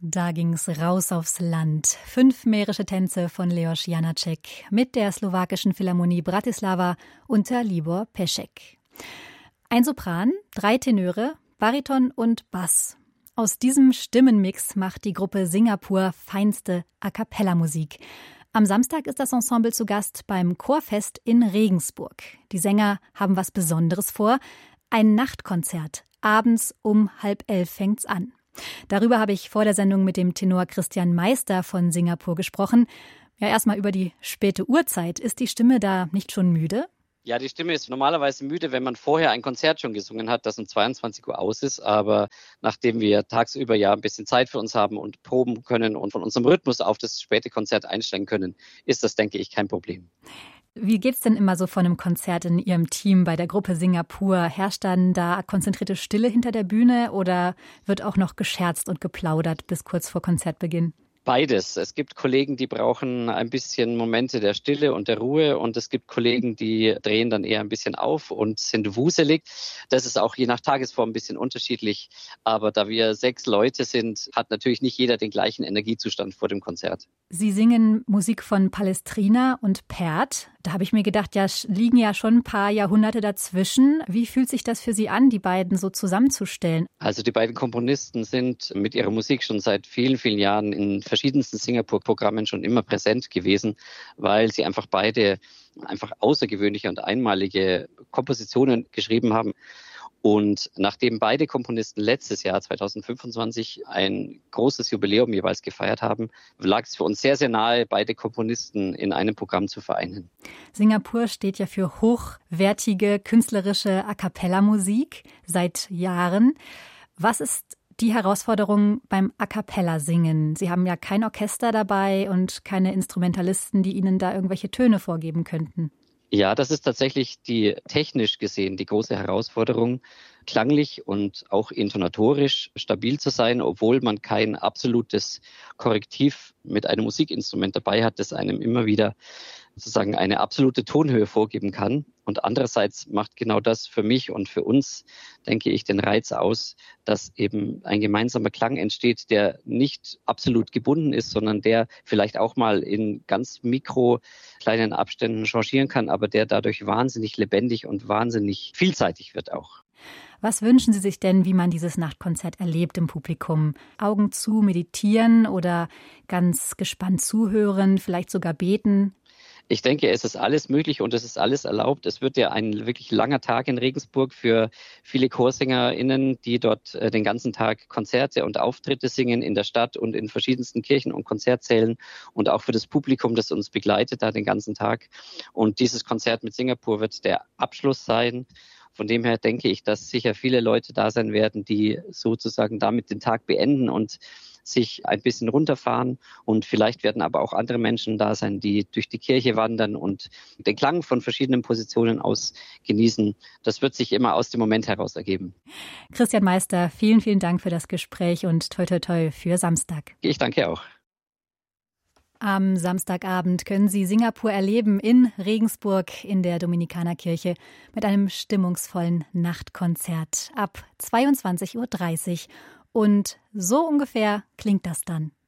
Da ging's raus aufs Land. 5 mährische Tänze von Leos Janáček mit der slowakischen Philharmonie Bratislava unter Libor Peschek. Ein Sopran, 3 Tenöre, Bariton und Bass. Aus diesem Stimmenmix macht die Gruppe Singapur feinste A-cappella-Musik. Am Samstag ist das Ensemble zu Gast beim Chorfest in Regensburg. Die Sänger haben was Besonderes vor. Ein Nachtkonzert. Abends um 10:30 fängt's an. Darüber habe ich vor der Sendung mit dem Tenor Christian Meister von Singapur gesprochen. Ja, erstmal über die späte Uhrzeit. Ist die Stimme da nicht schon müde? Ja, die Stimme ist normalerweise müde, wenn man vorher ein Konzert schon gesungen hat, das um 22 Uhr aus ist. Aber nachdem wir tagsüber ja ein bisschen Zeit für uns haben und proben können und von unserem Rhythmus auf das späte Konzert einstellen können, ist das, denke ich, kein Problem. Wie geht's denn immer so von einem Konzert in Ihrem Team bei der Gruppe Singapur? Herrscht dann da konzentrierte Stille hinter der Bühne oder wird auch noch gescherzt und geplaudert bis kurz vor Konzertbeginn? Beides. Es gibt Kollegen, die brauchen ein bisschen Momente der Stille und der Ruhe und es gibt Kollegen, die drehen dann eher ein bisschen auf und sind wuselig. Das ist auch je nach Tagesform ein bisschen unterschiedlich. Aber da wir 6 Leute sind, hat natürlich nicht jeder den gleichen Energiezustand vor dem Konzert. Sie singen Musik von Palestrina und Pärt. Da habe ich mir gedacht, ja, liegen ja schon ein paar Jahrhunderte dazwischen. Wie fühlt sich das für Sie an, die beiden so zusammenzustellen? Also die beiden Komponisten sind mit ihrer Musik schon seit vielen, vielen Jahren in verschiedensten Singapur-Programmen schon immer präsent gewesen, weil sie einfach beide außergewöhnliche und einmalige Kompositionen geschrieben haben. Und nachdem beide Komponisten letztes Jahr 2025 ein großes Jubiläum jeweils gefeiert haben, lag es für uns sehr, sehr nahe, beide Komponisten in einem Programm zu vereinen. Singapur steht ja für hochwertige künstlerische A-cappella-Musik seit Jahren. Was ist die Herausforderung beim A-cappella-Singen? Sie haben ja kein Orchester dabei und keine Instrumentalisten, die Ihnen da irgendwelche Töne vorgeben könnten. Ja, das ist tatsächlich die technisch gesehen die große Herausforderung, klanglich und auch intonatorisch stabil zu sein, obwohl man kein absolutes Korrektiv mit einem Musikinstrument dabei hat, das einem immer wieder sozusagen eine absolute Tonhöhe vorgeben kann. Und andererseits macht genau das für mich und für uns, denke ich, den Reiz aus, dass eben ein gemeinsamer Klang entsteht, der nicht absolut gebunden ist, sondern der vielleicht auch mal in ganz kleinen Abständen changieren kann, aber der dadurch wahnsinnig lebendig und wahnsinnig vielseitig wird auch. Was wünschen Sie sich denn, wie man dieses Nachtkonzert erlebt im Publikum? Augen zu, meditieren oder ganz gespannt zuhören, vielleicht sogar beten? Ich denke, es ist alles möglich und es ist alles erlaubt. Es wird ja ein wirklich langer Tag in Regensburg für viele ChorsingerInnen, die dort den ganzen Tag Konzerte und Auftritte singen in der Stadt und in verschiedensten Kirchen und Konzertsälen und auch für das Publikum, das uns begleitet da den ganzen Tag. Und dieses Konzert mit Singapur wird der Abschluss sein. Von dem her denke ich, dass sicher viele Leute da sein werden, die sozusagen damit den Tag beenden und sich ein bisschen runterfahren. Und vielleicht werden aber auch andere Menschen da sein, die durch die Kirche wandern und den Klang von verschiedenen Positionen aus genießen. Das wird sich immer aus dem Moment heraus ergeben. Christian Meister, vielen, vielen Dank für das Gespräch und toi, toi, toi für Samstag. Ich danke auch. Am Samstagabend können Sie Singapur erleben in Regensburg in der Dominikanerkirche mit einem stimmungsvollen Nachtkonzert ab 22:30 Uhr. Und so ungefähr klingt das dann.